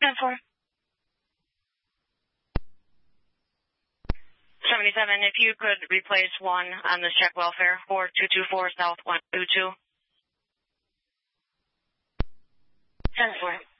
10-4. 77, if you could replace 1 on this check welfare, 4224 South 122. 10-4.